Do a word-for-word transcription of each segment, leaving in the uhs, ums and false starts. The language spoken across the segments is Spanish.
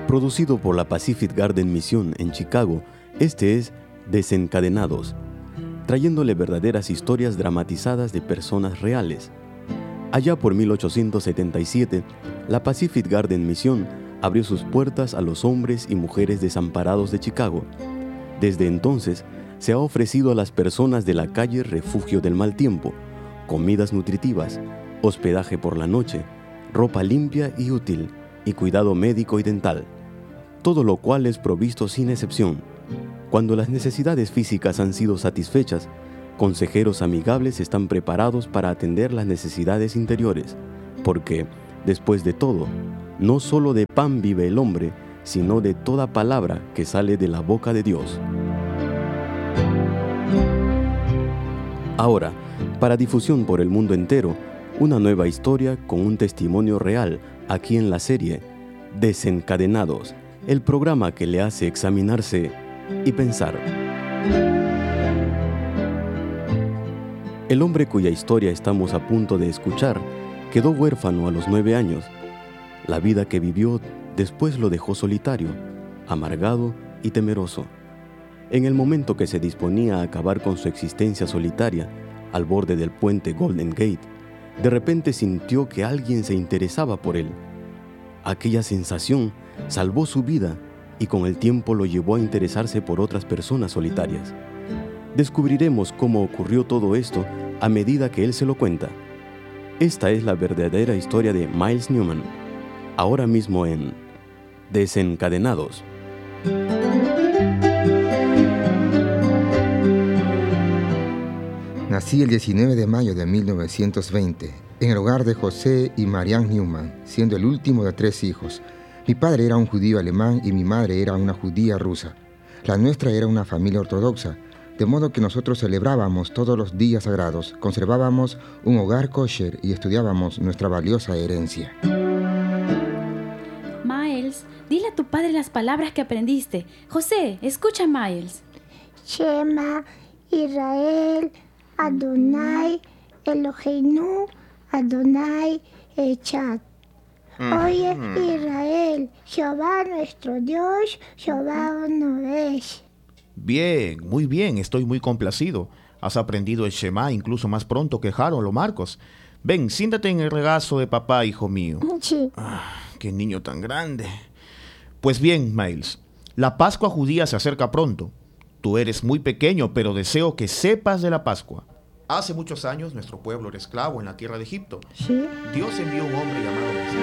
Producido por la Pacific Garden Mission en Chicago, este es Desencadenados, trayéndole verdaderas historias dramatizadas de personas reales. Allá por mil ochocientos setenta y siete, la Pacific Garden Mission abrió sus puertas a los hombres y mujeres desamparados de Chicago. Desde entonces, se ha ofrecido a las personas de la calle refugio del mal tiempo, comidas nutritivas, hospedaje por la noche, ropa limpia y útil, y cuidado médico y dental, todo lo cual es provisto sin excepción. Cuando las necesidades físicas han sido satisfechas, consejeros amigables están preparados para atender las necesidades interiores, porque, después de todo, no solo de pan vive el hombre, sino de toda palabra que sale de la boca de Dios. Ahora, para difusión por el mundo entero, una nueva historia con un testimonio real aquí en la serie Desencadenados, el programa que le hace examinarse y pensar. El hombre cuya historia estamos a punto de escuchar quedó huérfano a los nueve años. La vida que vivió después lo dejó solitario, amargado y temeroso. En el momento que se disponía a acabar con su existencia solitaria, al borde del puente Golden Gate, de repente sintió que alguien se interesaba por él. Aquella sensación salvó su vida y con el tiempo lo llevó a interesarse por otras personas solitarias. Descubriremos cómo ocurrió todo esto a medida que él se lo cuenta. Esta es la verdadera historia de Miles Newman, ahora mismo en Desencadenados. Nací el diecinueve de mayo de mil novecientos veinte en el hogar de José y Marianne Newman, siendo el último de tres hijos. Mi padre era un judío alemán y mi madre era una judía rusa. La nuestra era una familia ortodoxa, de modo que nosotros celebrábamos todos los días sagrados, conservábamos un hogar kosher y estudiábamos nuestra valiosa herencia. Miles, dile a tu padre las palabras que aprendiste. José, escucha a Miles. Shema, Israel, Adonai, Eloheinu, Adonai, Echad. Oye, Israel, Jehová nuestro Dios, Jehová uno es. Bien, muy bien, estoy muy complacido. Has aprendido el Shema incluso más pronto que Harold o Marcos. Ven, siéntate en el regazo de papá, hijo mío. Sí. Ah, qué niño tan grande. Pues bien, Miles, la Pascua judía se acerca pronto. Tú eres muy pequeño, pero deseo que sepas de la Pascua. Hace muchos años nuestro pueblo era esclavo en la tierra de Egipto. Sí. Dios envió un hombre llamado Moisés.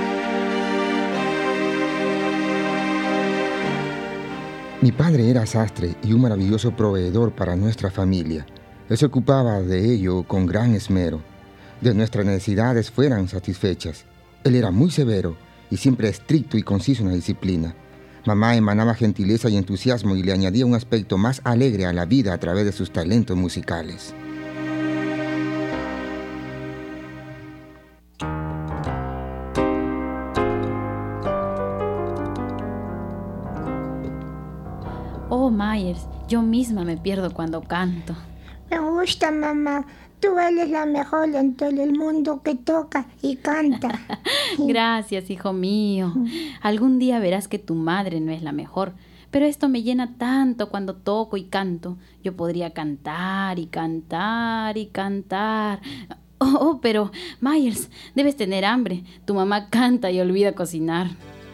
Mi padre era sastre y un maravilloso proveedor para nuestra familia. Él se ocupaba de ello con gran esmero. De nuestras necesidades fueran satisfechas. Él era muy severo y siempre estricto y conciso en la disciplina. Mamá emanaba gentileza y entusiasmo y le añadía un aspecto más alegre a la vida a través de sus talentos musicales. Oh, Myers, yo misma me pierdo cuando canto. Me gusta, mamá. Tú eres la mejor en todo el mundo que toca y canta. Gracias, hijo mío. Algún día verás que tu madre no es la mejor, pero esto me llena tanto cuando toco y canto. Yo podría cantar y cantar y cantar. Oh, oh, pero, Myers, debes tener hambre. Tu mamá canta y olvida cocinar.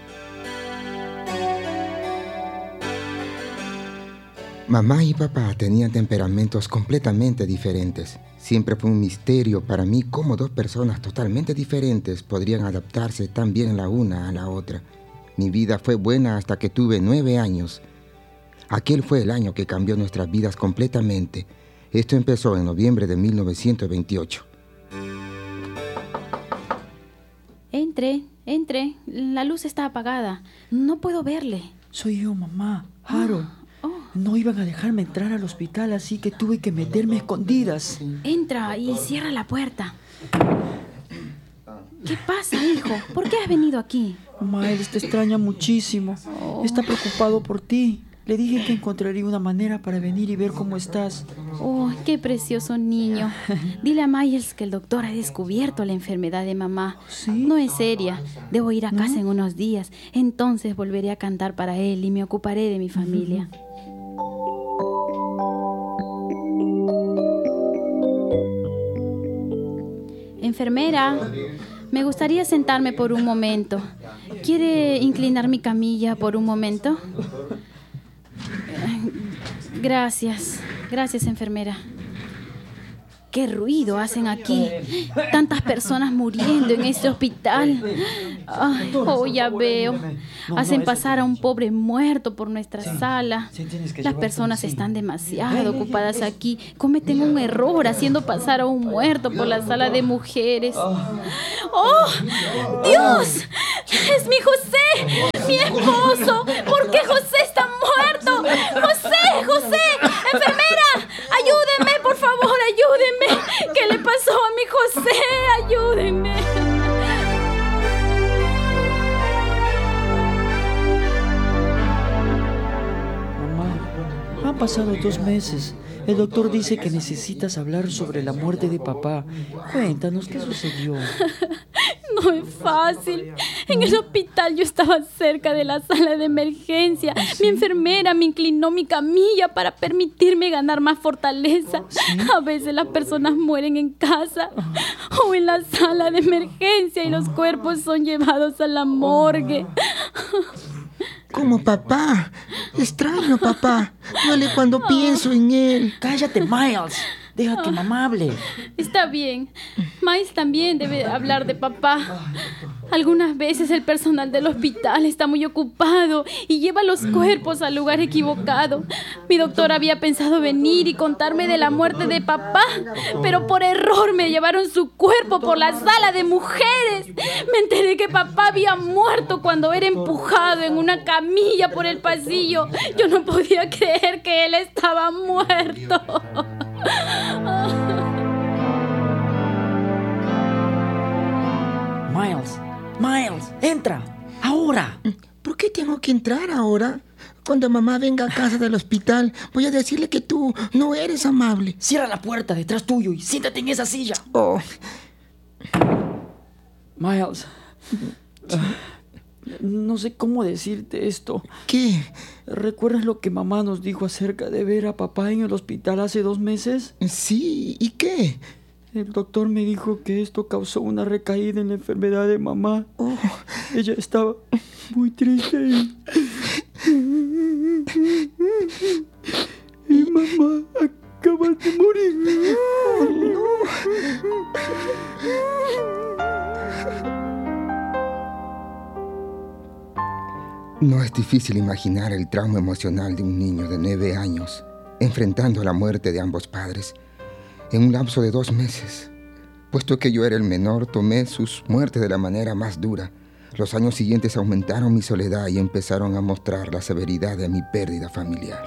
Mamá y papá tenían temperamentos completamente diferentes. Siempre fue un misterio para mí cómo dos personas totalmente diferentes podrían adaptarse tan bien la una a la otra. Mi vida fue buena hasta que tuve nueve años. Aquel fue el año que cambió nuestras vidas completamente. Esto empezó en noviembre de mil novecientos veintiocho. Entre, entre. La luz está apagada. No puedo verle. Soy yo, mamá. Harold. Oh, oh. No iban a dejarme entrar al hospital, así que tuve que meterme a escondidas. Entra y cierra la puerta. ¿Qué pasa, hijo? ¿Por qué has venido aquí? Miles te extraña muchísimo. Oh. Está preocupado por ti. Le dije que encontraría una manera para venir y ver cómo estás. Oh, qué precioso niño. Dile a Miles que el doctor ha descubierto la enfermedad de mamá. ¿Sí? No es seria. Debo ir a casa ¿No? en unos días. Entonces volveré a cantar para él y me ocuparé de mi familia. Enfermera, me gustaría sentarme por un momento. ¿Quiere inclinar mi camilla por un momento? Gracias, gracias, enfermera. ¿Qué ruido hacen aquí? Tantas personas muriendo en este hospital. Ay, oh, ya veo. Hacen pasar a un pobre muerto por nuestra sala. Las personas están demasiado ocupadas aquí. Cometen un error haciendo pasar a un muerto por la sala de mujeres. ¡Oh, Dios! ¡Es mi José! ¡Mi esposo! ¿Por qué José está muerto? ¡José! ¡José! ¡Enfermera! ¡Ayúdenme, por favor! ¡Ayúdenme! ¿Qué le pasó a mi José? ¡Ayúdenme! Mamá, han pasado dos meses. El doctor dice que necesitas hablar sobre la muerte de papá. Cuéntanos, ¿qué sucedió? No es fácil. En el hospital yo estaba cerca de la sala de emergencia. Mi enfermera me inclinó mi camilla para permitirme ganar más fortaleza. A veces las personas mueren en casa o en la sala de emergencia y los cuerpos son llevados a la morgue. Como papá. Extraño, papá. Duele cuando pienso en él. Cállate, Miles. Deja que mamá hable. Está bien. Miles también debe hablar de papá. Algunas veces el personal del hospital está muy ocupado y lleva los cuerpos al lugar equivocado. Mi doctor había pensado venir y contarme de la muerte de papá, pero por error me llevaron su cuerpo por la sala de mujeres. Me enteré que papá había muerto cuando era empujado en una camilla por el pasillo. Yo no podía creer que él estaba muerto. Miles, Miles, entra, ahora. ¿Por qué tengo que entrar ahora? Cuando mamá venga a casa del hospital, voy a decirle que tú no eres amable. Cierra la puerta detrás tuyo y siéntate en esa silla. Oh. Miles, ah, no sé cómo decirte esto. ¿Qué? ¿Recuerdas lo que mamá nos dijo acerca de ver a papá en el hospital hace dos meses? Sí, ¿y qué? El doctor me dijo que esto causó una recaída en la enfermedad de mamá. Oh. Ella estaba muy triste y... y mamá acaba de morir. Oh, no. No es difícil imaginar el trauma emocional de un niño de nueve años enfrentando la muerte de ambos padres en un lapso de dos meses. Puesto que yo era el menor, tomé sus muertes de la manera más dura. Los años siguientes aumentaron mi soledad y empezaron a mostrar la severidad de mi pérdida familiar.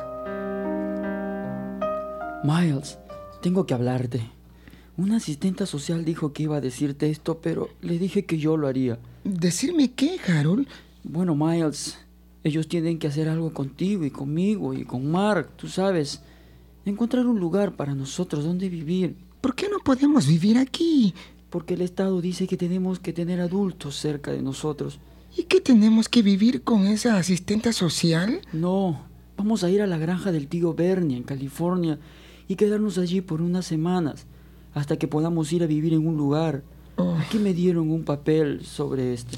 Miles, tengo que hablarte. Una asistenta social dijo que iba a decirte esto, pero le dije que yo lo haría. ¿Decirme qué, Harold? Bueno, Miles, ellos tienen que hacer algo contigo y conmigo y con Mark, tú sabes. Encontrar un lugar para nosotros donde vivir. ¿Por qué no podemos vivir aquí? Porque el Estado dice que tenemos que tener adultos cerca de nosotros. ¿Y qué tenemos que vivir con esa asistente social? No, vamos a ir a la granja del tío Bernie en California y quedarnos allí por unas semanas hasta que podamos ir a vivir en un lugar. Oh. Aquí me dieron un papel sobre este.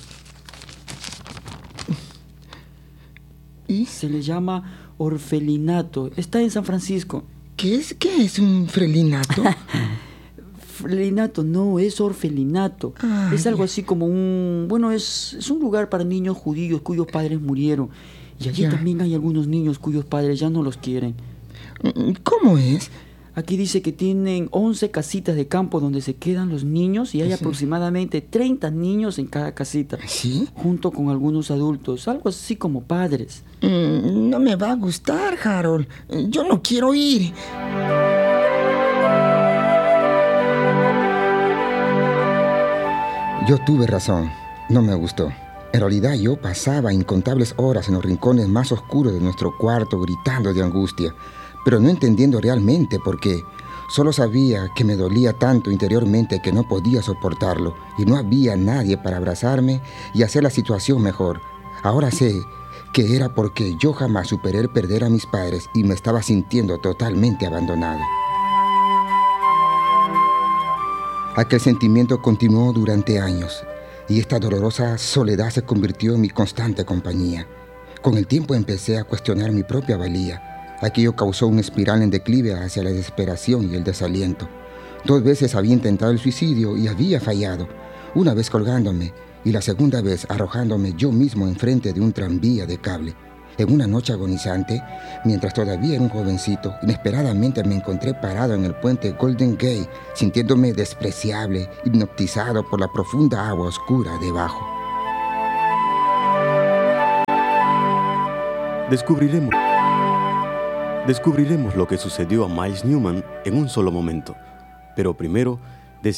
¿Y? Se le llama orfelinato. Está en San Francisco. ¿Qué es, qué es un frelinato? Frelinato, no, es orfelinato. Ay. Es algo así como un... Bueno, es, es un lugar para niños judíos cuyos padres murieron. Y allí Ya. también hay algunos niños cuyos padres ya no los quieren. ¿Cómo es? Aquí dice que tienen once casitas de campo donde se quedan los niños y hay Sí. aproximadamente treinta niños en cada casita, ¿Sí? junto con algunos adultos, algo así como padres. Mm, no me va a gustar, Harold. Yo no quiero ir. Yo tuve razón. No me gustó. En realidad yo pasaba incontables horas en los rincones más oscuros de nuestro cuarto gritando de angustia, pero no entendiendo realmente por qué. Solo sabía que me dolía tanto interiormente que no podía soportarlo y no había nadie para abrazarme y hacer la situación mejor. Ahora sé que era porque yo jamás superé el perder a mis padres y me estaba sintiendo totalmente abandonado. Aquel sentimiento continuó durante años y esta dolorosa soledad se convirtió en mi constante compañía. Con el tiempo empecé a cuestionar mi propia valía. Aquello causó una espiral en declive hacia la desesperación y el desaliento. Dos veces había intentado el suicidio y había fallado, una vez colgándome y la segunda vez arrojándome yo mismo enfrente de un tranvía de cable. En una noche agonizante, mientras todavía era un jovencito, inesperadamente me encontré parado en el puente Golden Gate, sintiéndome despreciable, hipnotizado por la profunda agua oscura debajo. Descubriremos, descubriremos lo que sucedió a Miles Newman en un solo momento, pero primero